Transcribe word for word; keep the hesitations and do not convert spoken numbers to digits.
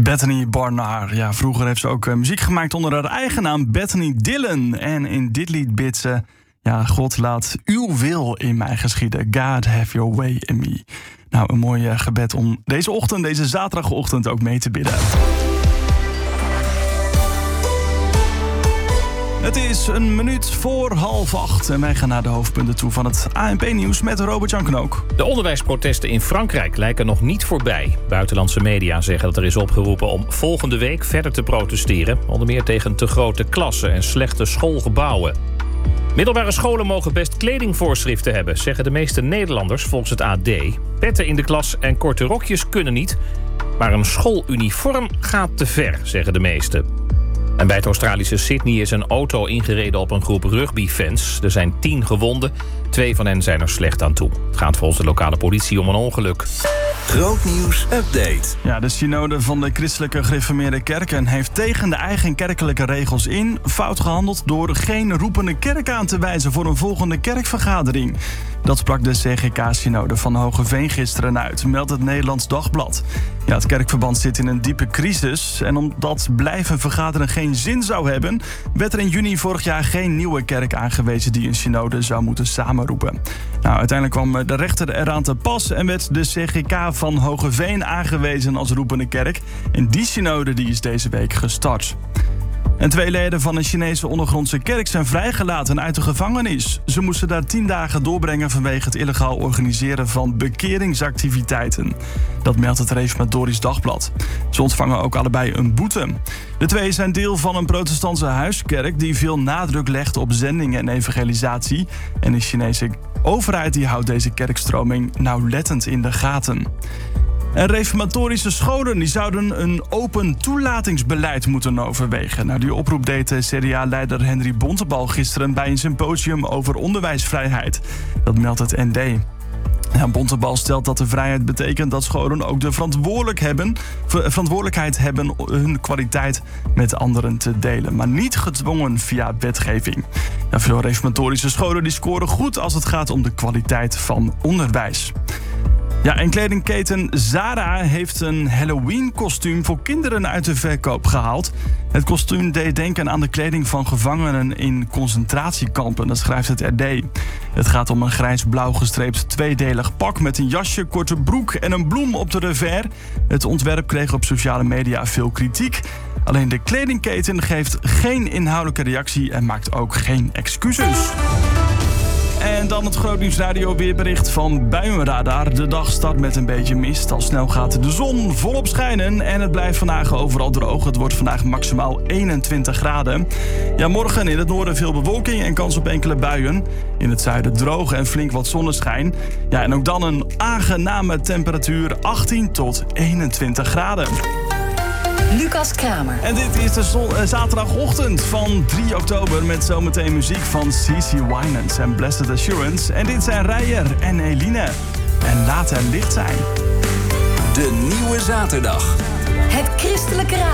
Bethany Barnard. Ja, vroeger heeft ze ook uh, muziek gemaakt onder haar eigen naam Bethany Dillon. En in dit lied bidt ze: ja, God, laat uw wil in mij geschieden. God, have your way in me. Nou, een mooi uh, gebed om deze ochtend, deze zaterdagochtend ook mee te bidden. Het is een minuut voor half acht en wij gaan naar de hoofdpunten toe van het A N P-nieuws met Robert-Jan Knook. De onderwijsprotesten in Frankrijk lijken nog niet voorbij. Buitenlandse media zeggen dat er is opgeroepen om volgende week verder te protesteren. Onder meer tegen te grote klassen en slechte schoolgebouwen. Middelbare scholen mogen best kledingvoorschriften hebben, zeggen de meeste Nederlanders volgens het A D. Petten in de klas en korte rokjes kunnen niet. Maar een schooluniform gaat te ver, zeggen de meesten. En bij het Australische Sydney is een auto ingereden op een groep rugbyfans. Er zijn tien gewonden. Twee van hen zijn er slecht aan toe. Het gaat volgens de lokale politie om een ongeluk. Grootnieuws update. Ja, de synode van de Christelijke Gereformeerde Kerken heeft tegen de eigen kerkelijke regels in fout gehandeld door geen roepende kerk aan te wijzen voor een volgende kerkvergadering. Dat sprak de C G K-synode van Hogeveen gisteren uit, meldt het Nederlands Dagblad. Ja, het kerkverband zit in een diepe crisis en omdat blijven vergaderen geen zin zou hebben, werd er in juni vorig jaar geen nieuwe kerk aangewezen die een synode zou moeten samenroepen. Nou, uiteindelijk kwam de rechter eraan te pas en werd de C G K van Hogeveen aangewezen als roepende kerk. En die synode die is deze week gestart. En twee leden van een Chinese ondergrondse kerk zijn vrijgelaten uit de gevangenis. Ze moesten daar tien dagen doorbrengen vanwege het illegaal organiseren van bekeringsactiviteiten. Dat meldt het Reformatorisch Dagblad. Ze ontvangen ook allebei een boete. De twee zijn deel van een protestantse huiskerk die veel nadruk legt op zending en evangelisatie. En de Chinese overheid die houdt deze kerkstroming nauwlettend in de gaten. En reformatorische scholen die zouden een open toelatingsbeleid moeten overwegen. Nou, die oproep deed C D A-leider Henry Bontebal gisteren bij een symposium over onderwijsvrijheid. Dat meldt het N D. Ja, Bontebal stelt dat de vrijheid betekent dat scholen ook de verantwoordelijk hebben, verantwoordelijkheid hebben hun kwaliteit met anderen te delen, maar niet gedwongen via wetgeving. Ja, veel reformatorische scholen die scoren goed als het gaat om de kwaliteit van onderwijs. Ja, en kledingketen Zara heeft een Halloween-kostuum voor kinderen uit de verkoop gehaald. Het kostuum deed denken aan de kleding van gevangenen in concentratiekampen, dat schrijft het R D. Het gaat om een grijs-blauw gestreept tweedelig pak met een jasje, korte broek en een bloem op de revers. Het ontwerp kreeg op sociale media veel kritiek. Alleen de kledingketen geeft geen inhoudelijke reactie en maakt ook geen excuses. En dan het Grootnieuws Radio weerbericht van Buienradar. De dag start met een beetje mist. Al snel gaat de zon volop schijnen en het blijft vandaag overal droog. Het wordt vandaag maximaal eenentwintig graden. Ja, morgen in het noorden veel bewolking en kans op enkele buien. In het zuiden droog en flink wat zonneschijn. Ja, en ook dan een aangename temperatuur achttien tot eenentwintig graden. Lucas Kramer. En dit is de zon, uh, zaterdagochtend van drie oktober met zometeen muziek van C C Winans en Blessed Assurance. En dit zijn Rijer en Eline. En laat er licht zijn. De nieuwe zaterdag. Het Christelijke Radio.